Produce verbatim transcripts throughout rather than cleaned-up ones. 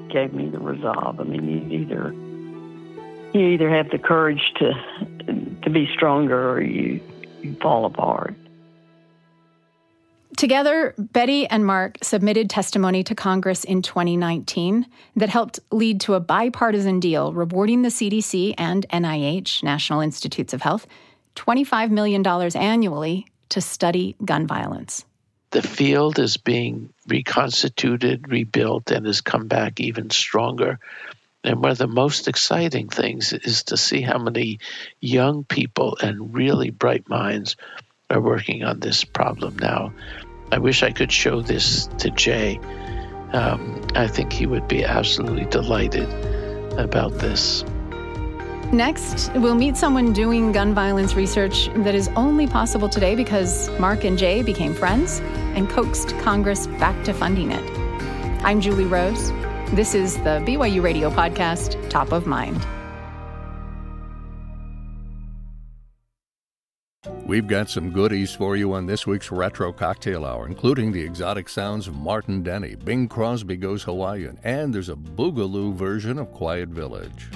gave me the resolve. I mean, you either you either have the courage to to be stronger or you, you fall apart. Together, Betty and Mark submitted testimony to Congress in twenty nineteen that helped lead to a bipartisan deal rewarding the C D C and N I H, National Institutes of Health, twenty-five million dollars annually to study gun violence. The field is being reconstituted, rebuilt, and has come back even stronger. And one of the most exciting things is to see how many young people and really bright minds are working on this problem now. I wish I could show this to Jay. Um, I think he would be absolutely delighted about this. Next, we'll meet someone doing gun violence research that is only possible today because Mark and Jay became friends and coaxed Congress back to funding it. I'm Julie Rose. This is the B Y U Radio podcast, Top of Mind. We've got some goodies for you on this week's Retro Cocktail Hour, including the exotic sounds of Martin Denny, Bing Crosby Goes Hawaiian, and there's a Boogaloo version of Quiet Village.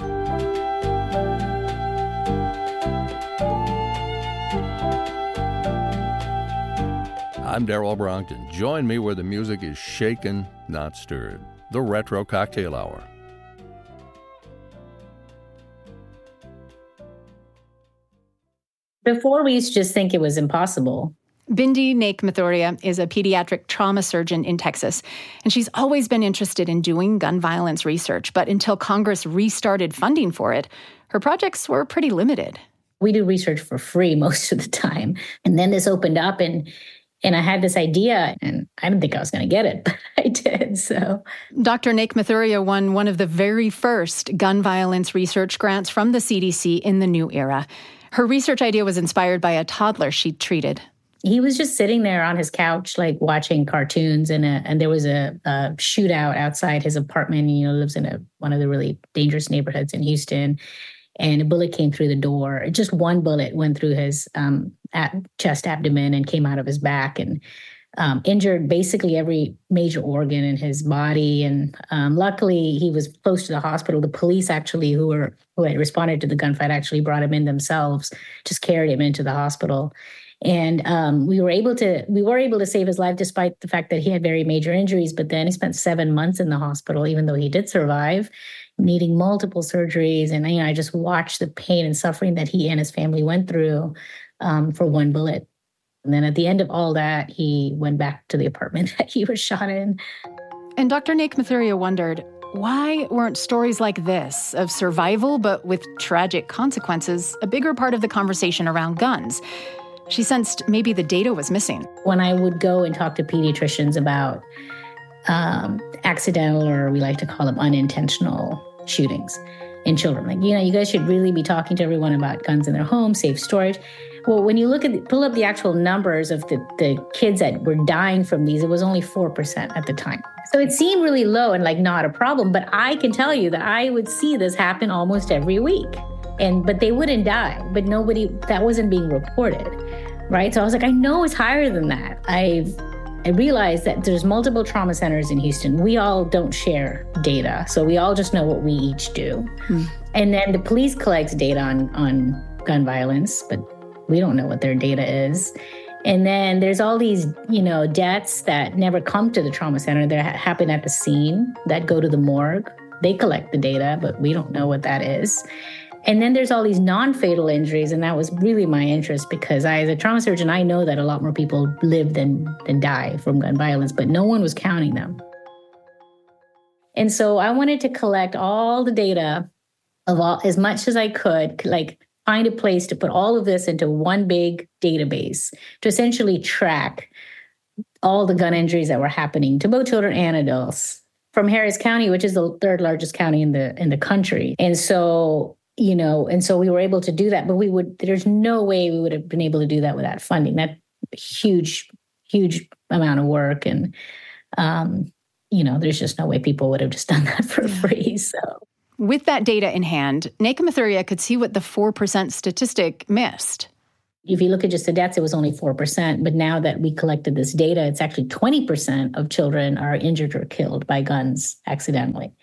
I'm Darrell Brockton. Join me where the music is shaken, not stirred. The Retro Cocktail Hour. Before, we used to just think it was impossible. Bindi Naik Mathuria is a pediatric trauma surgeon in Texas, and she's always been interested in doing gun violence research. But until Congress restarted funding for it, her projects were pretty limited. We do research for free most of the time. And then this opened up, and And I had this idea, and I didn't think I was going to get it, but I did, so. Doctor Naik Mathuria won one of the very first gun violence research grants from the C D C in the new era. Her research idea was inspired by a toddler she'd treated. He was just sitting there on his couch, like watching cartoons, and a, and there was a, a shootout outside his apartment. You know, lives in a one of the really dangerous neighborhoods in Houston. And a bullet came through the door. Just one bullet went through his um, ab- chest, abdomen, and came out of his back and um, injured basically every major organ in his body. And um, luckily, he was close to the hospital. The police actually, who were who had responded to the gunfight, actually brought him in themselves, just carried him into the hospital. And um, we were able to we were able to save his life despite the fact that he had very major injuries. But then he spent seven months in the hospital, even though he did survive, needing multiple surgeries. And, you know, I just watched the pain and suffering that he and his family went through um, for one bullet. And then at the end of all that, he went back to the apartment that he was shot in. And Doctor Naik Mathuria wondered, why weren't stories like this of survival, but with tragic consequences, a bigger part of the conversation around guns? She sensed maybe the data was missing. When I would go and talk to pediatricians about um, accidental, or we like to call them unintentional shootings in children, like, you know, you guys should really be talking to everyone about guns in their home, safe storage. Well, when you look at the, pull up the actual numbers of the, the kids that were dying from these, it was only four percent at the time. So it seemed really low and like not a problem. But I can tell you that I would see this happen almost every week. And but they wouldn't die. But nobody, that wasn't being reported, right? So I was like, I know it's higher than that. I've I realized that there's multiple trauma centers in Houston. We all don't share data. So we all just know what we each do. Hmm. And then the police collects data on, on gun violence, but we don't know what their data is. And then there's all these, you know, deaths that never come to the trauma center that happen at the scene that go to the morgue. They collect the data, but we don't know what that is. And then there's all these non-fatal injuries, and that was really my interest because I, as a trauma surgeon, I know that a lot more people live than, than die from gun violence, but no one was counting them. And so I wanted to collect all the data of all, as much as I could, like find a place to put all of this into one big database to essentially track all the gun injuries that were happening to both children and adults from Harris County, which is the third largest county in the in the country. And so You know, and so we were able to do that, but we would, there's no way we would have been able to do that without funding. That huge, huge amount of work. And, um, you know, there's just no way people would have just done that for yeah. free. So with that data in hand, Naik Mathuria could see what the four percent statistic missed. If you look at just the deaths, it was only four percent. But now that we collected this data, it's actually twenty percent of children are injured or killed by guns accidentally.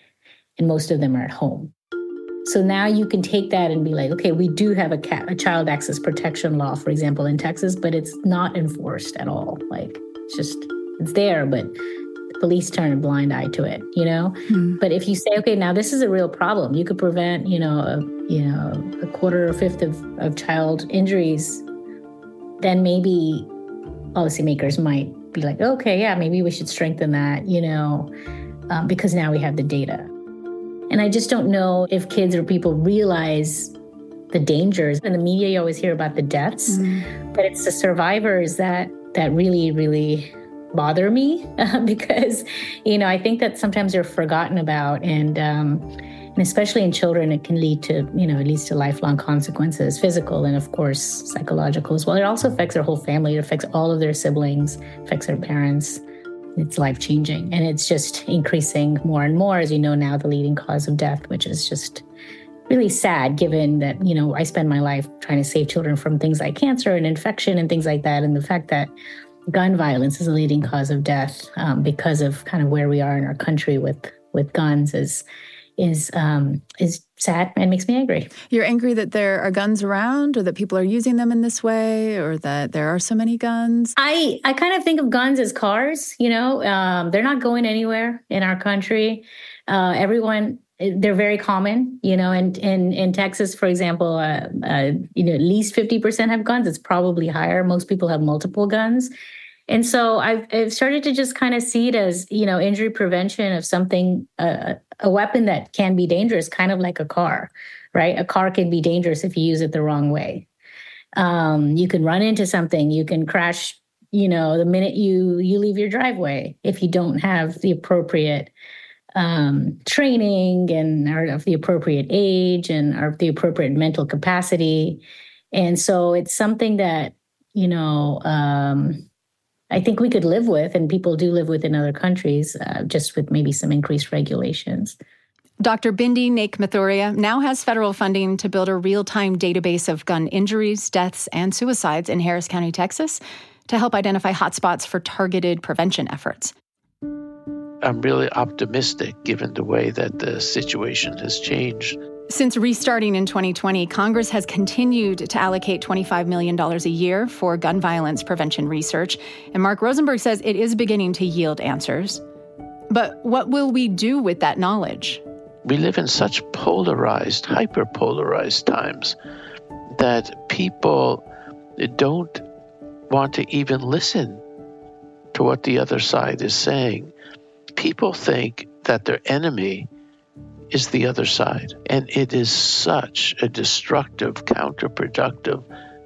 and most of them are at home. So now you can take that and be like, okay, we do have a, ca- a child access protection law, for example, in Texas, but it's not enforced at all. Like, it's just, it's there, but the police turn a blind eye to it, you know? Mm. But if you say, okay, now this is a real problem, you could prevent, you know, a, you know, a quarter or fifth of, of child injuries, then maybe policymakers might be like, okay, yeah, maybe we should strengthen that, you know, um, because now we have the data. And I just don't know if kids or people realize the dangers. In the media, you always hear about the deaths, mm-hmm. but it's the survivors that that really, really bother me uh, because, you know, I think that sometimes they're forgotten about. And, um, and especially in children, it can lead to, you know, it leads to lifelong consequences, physical and, of course, psychological as well. It also affects their whole family. It affects all of their siblings, affects their parents. It's life-changing, and it's just increasing more and more, as you know now, the leading cause of death, which is just really sad, given that, you know, I spend my life trying to save children from things like cancer and infection and things like that, and the fact that gun violence is a leading cause of death um, because of kind of where we are in our country with with guns is is um, is sad and makes me angry. You're angry that there are guns around, or that people are using them in this way, or that there are so many guns? I, I kind of think of guns as cars, you know. Um, they're not going anywhere in our country. Uh, everyone, they're very common, you know, and in, in Texas, for example, uh, uh, you know, at least fifty percent have guns. It's probably higher. Most people have multiple guns. And so I've, I've started to just kind of see it as, you know, injury prevention of something, uh, a weapon that can be dangerous, kind of like a car, right? A car can be dangerous if you use it the wrong way. Um, you can run into something, you can crash, you know, the minute you, you leave your driveway if you don't have the appropriate um, training and are of the appropriate age and are of the appropriate mental capacity. And so it's something that, you know, um, I think we could live with, and people do live with in other countries, uh, just with maybe some increased regulations. Doctor Bindi Naik Mathuria now has federal funding to build a real-time database of gun injuries, deaths, and suicides in Harris County, Texas, to help identify hotspots for targeted prevention efforts. I'm really optimistic given the way that the situation has changed. Since restarting in twenty twenty, Congress has continued to allocate twenty-five million dollars a year for gun violence prevention research. And Mark Rosenberg says it is beginning to yield answers. But what will we do with that knowledge? We live in such polarized, hyper-polarized times that people don't want to even listen to what the other side is saying. People think that their enemy is the other side. And it is such a destructive, counterproductive,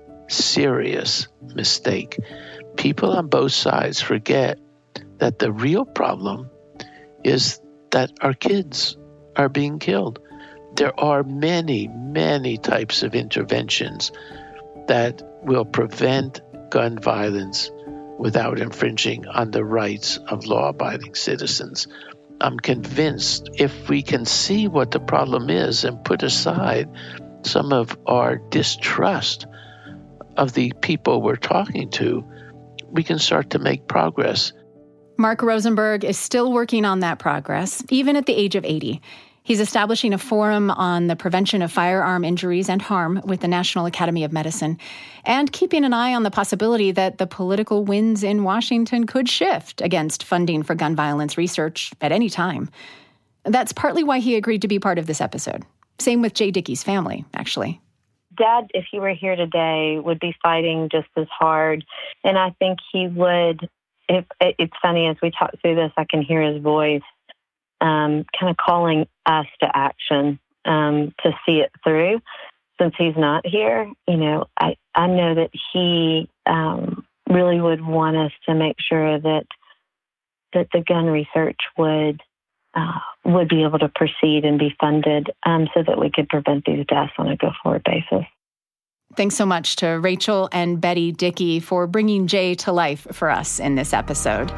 serious mistake. People on both sides forget that the real problem is that our kids are being killed. There are many, many types of interventions that will prevent gun violence without infringing on the rights of law-abiding citizens. I'm convinced if we can see what the problem is and put aside some of our distrust of the people we're talking to, we can start to make progress. Mark Rosenberg is still working on that progress, even at the age of eighty. He's establishing a forum on the prevention of firearm injuries and harm with the National Academy of Medicine, and keeping an eye on the possibility that the political winds in Washington could shift against funding for gun violence research at any time. That's partly why he agreed to be part of this episode. Same with Jay Dickey's family, actually. Dad, if he were here today, would be fighting just as hard. And I think he would, if it's funny, as we talk through this, I can hear his voice um, kind of calling us to action um, to see it through. Since he's not here, you know, I, I know that he um, really would want us to make sure that that the gun research would uh, would be able to proceed and be funded um, so that we could prevent these deaths on a go-forward basis. Thanks so much to Rachel and Betty Dickey for bringing Jay to life for us in this episode.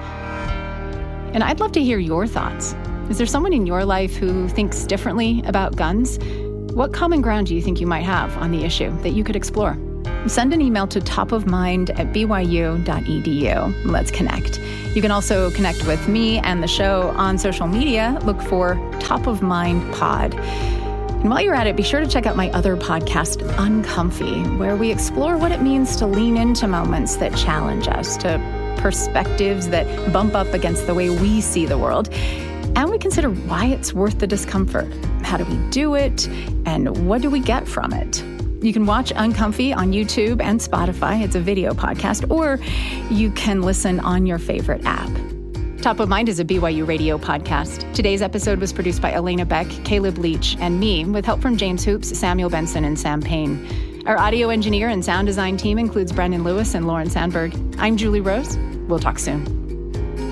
And I'd love to hear your thoughts. Is there someone in your life who thinks differently about guns? What common ground do you think you might have on the issue that you could explore? Send an email to topofmind at b y u dot e d u. Let's connect. You can also connect with me and the show on social media. Look for Top of Mind Pod. And while you're at it, be sure to check out my other podcast, Uncomfy, where we explore what it means to lean into moments that challenge us, to perspectives that bump up against the way we see the world. And we consider why it's worth the discomfort. How do we do it? And what do we get from it? You can watch Uncomfy on YouTube and Spotify. It's a video podcast, or you can listen on your favorite app. Top of Mind is a B Y U radio podcast. Today's episode was produced by Elena Beck, Caleb Leach, and me, with help from James Hoops, Samuel Benson, and Sam Payne. Our audio engineer and sound design team includes Brendan Lewis and Lauren Sandberg. I'm Julie Rose. We'll talk soon.